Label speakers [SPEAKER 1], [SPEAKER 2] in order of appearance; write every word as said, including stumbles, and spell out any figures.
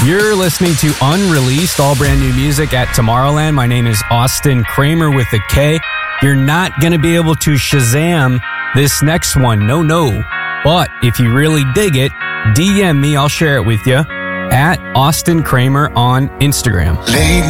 [SPEAKER 1] You're listening to Unreleased, all brand new music at Tomorrowland. My name is Austin Kramer with a K. You're not going to be able to Shazam this next one. No, no. But if you really dig it, D M me. I'll share it with you at Austin Kramer on Instagram.